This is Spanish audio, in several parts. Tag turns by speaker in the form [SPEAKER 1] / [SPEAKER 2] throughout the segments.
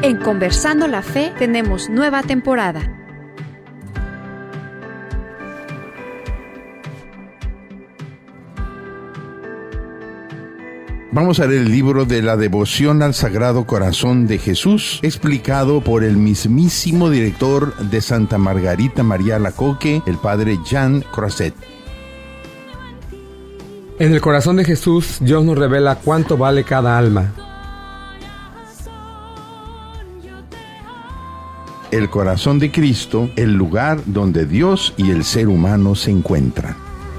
[SPEAKER 1] En Conversando la Fe tenemos nueva temporada.
[SPEAKER 2] Vamos a leer el libro de la devoción al Sagrado Corazón de Jesús, explicado por el mismísimo director de Santa Margarita María Alacoque, el padre Jean Croiset.
[SPEAKER 3] En el corazón de Jesús, Dios nos revela cuánto vale cada alma.
[SPEAKER 2] El corazón de Cristo, el lugar donde Dios y el ser humano se encuentran.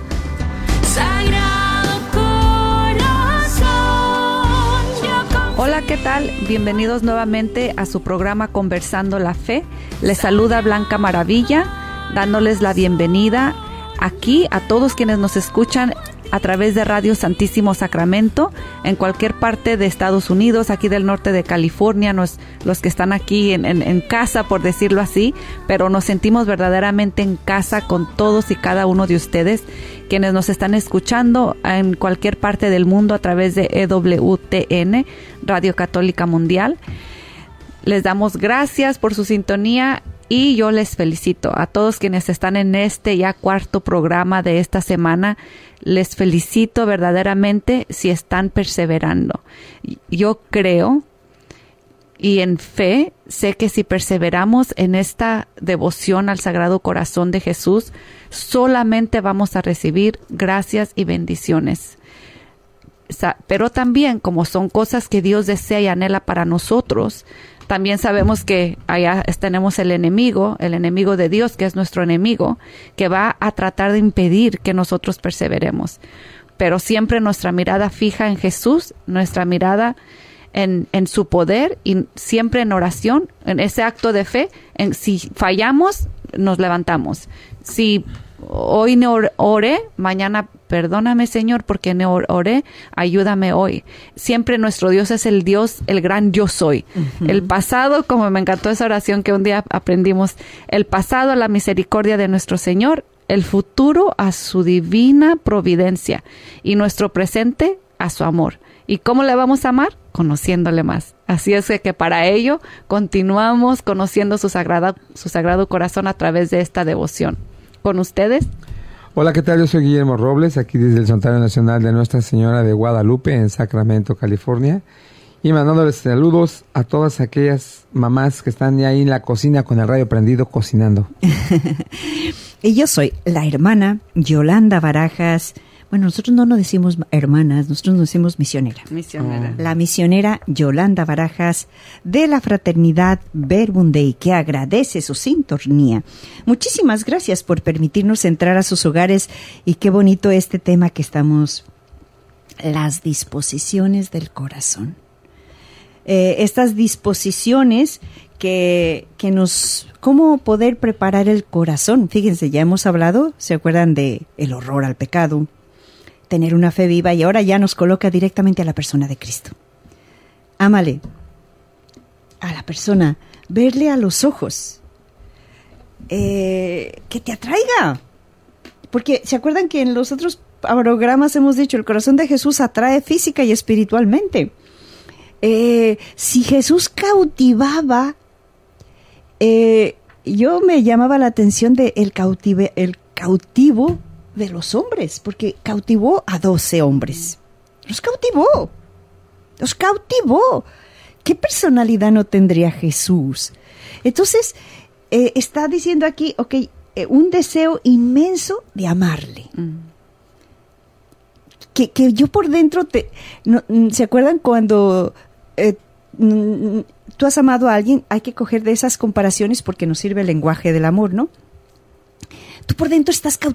[SPEAKER 4] Hola, ¿qué tal? Bienvenidos nuevamente a su programa Conversando la Fe. Les saluda Blanca Maravilla, dándoles la bienvenida aquí a todos quienes nos escuchan a través de Radio Santísimo Sacramento, en cualquier parte de Estados Unidos, aquí del norte de California, los que están aquí en casa, por decirlo así, pero nos sentimos verdaderamente en casa con todos y cada uno de ustedes, quienes nos están escuchando en cualquier parte del mundo a través de EWTN, Radio Católica Mundial. Les damos gracias por su sintonía y yo les felicito a todos quienes están en este ya cuarto programa de esta semana. Les felicito verdaderamente si están perseverando. Yo creo y en fe sé que si perseveramos en esta devoción al Sagrado Corazón de Jesús, solamente vamos a recibir gracias y bendiciones. Pero también, como son cosas que Dios desea y anhela para nosotros, también sabemos que allá tenemos el enemigo de Dios, que es nuestro enemigo, que va a tratar de impedir que nosotros perseveremos. Pero siempre nuestra mirada fija en Jesús, nuestra mirada en su poder y siempre en oración, en ese acto de fe. Si fallamos, nos levantamos. Si hoy no oré, mañana perdóname, Señor, porque no oré, ayúdame hoy. Siempre nuestro Dios es el Dios, el gran yo soy. Uh-huh. El pasado, como me encantó esa oración que un día aprendimos, el pasado a la misericordia de nuestro Señor, el futuro a su divina providencia y nuestro presente a su amor. ¿Y cómo le vamos a amar? Conociéndole más. Así es que para ello continuamos conociendo su sagrado corazón a través de esta devoción. ¿Con ustedes?
[SPEAKER 3] Hola, ¿qué tal? Yo soy Guillermo Robles, aquí desde el Santuario Nacional de Nuestra Señora de Guadalupe, en Sacramento, California, y mandándoles saludos a todas aquellas mamás que están ya ahí en la cocina con el radio prendido cocinando.
[SPEAKER 5] Y yo soy la hermana Yolanda Barajas. Bueno, nosotros no nos decimos hermanas, nosotros nos decimos misionera.
[SPEAKER 4] Misionera.
[SPEAKER 5] La misionera Yolanda Barajas de la Fraternidad Verbum Dei, que agradece su sintonía. Muchísimas gracias por permitirnos entrar a sus hogares y qué bonito este tema que estamos, las disposiciones del corazón. Estas disposiciones que nos, cómo poder preparar el corazón. Fíjense, ya hemos hablado, ¿se acuerdan de el horror al pecado? Tener una fe viva, y ahora ya nos coloca directamente a la persona de Cristo. Ámale a la persona, verle a los ojos, que te atraiga. Porque ¿se acuerdan que en los otros programas hemos dicho, el corazón de Jesús atrae física y espiritualmente? Si Jesús cautivaba, yo me llamaba la atención de el cautivo de los hombres, porque cautivó a 12 hombres. Los cautivó. ¿Qué personalidad no tendría Jesús? Entonces, está diciendo aquí, un deseo inmenso de amarle. Que yo por dentro, ¿se acuerdan cuando tú has amado a alguien? Hay que coger de esas comparaciones porque nos sirve el lenguaje del amor, ¿no? Tú por dentro estás